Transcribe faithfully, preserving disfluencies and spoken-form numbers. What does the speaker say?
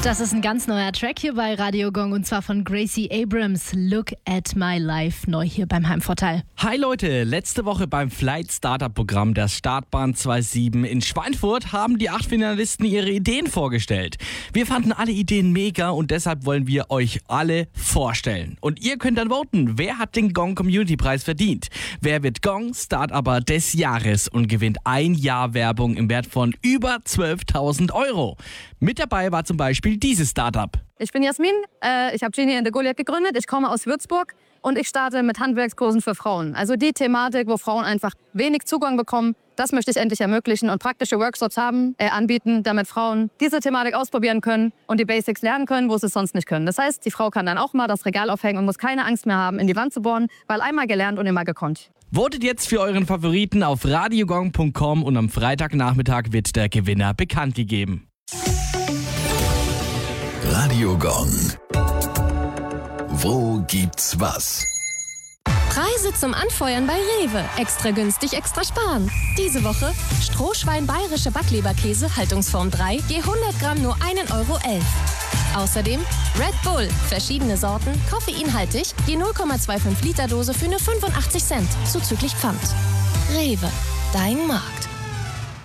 Das ist ein ganz neuer Track hier bei Radio Gong und zwar von Gracie Abrams. Look at my life, neu hier beim Heimvorteil. Hi Leute, letzte Woche beim Flight Startup Programm der Startbahn siebenundzwanzig in Schweinfurt haben die acht Finalisten ihre Ideen vorgestellt. Wir fanden alle Ideen mega und deshalb wollen wir euch alle vorstellen. Und ihr könnt dann voten, wer hat den Gong Community Preis verdient? Wer wird Gong Startupper des Jahres und gewinnt ein Jahr Werbung im Wert von über zwölftausend Euro? Mit dabei war zum Beispiel dieses Startup. Ich bin Jasmin, äh, ich habe Genie and the Goliath gegründet, ich komme aus Würzburg und ich starte mit Handwerkskursen für Frauen. Also die Thematik, wo Frauen einfach wenig Zugang bekommen, das möchte ich endlich ermöglichen und praktische Workshops haben, äh, anbieten, damit Frauen diese Thematik ausprobieren können und die Basics lernen können, wo sie es sonst nicht können. Das heißt, die Frau kann dann auch mal das Regal aufhängen und muss keine Angst mehr haben, in die Wand zu bohren, weil einmal gelernt und immer gekonnt. Votet jetzt für euren Favoriten auf radiogong punkt com und am Freitagnachmittag wird der Gewinner bekannt gegeben. Radio Gong. Wo gibt's was? Preise zum Anfeuern bei Rewe. Extra günstig, extra sparen. Diese Woche Strohschwein bayerische Backleberkäse, Haltungsform drei, je hundert Gramm nur ein Euro elf. Außerdem Red Bull, verschiedene Sorten, koffeinhaltig, je null Komma fünfundzwanzig Liter Dose für nur fünfundachtzig Cent, zuzüglich Pfand. Rewe, dein Markt.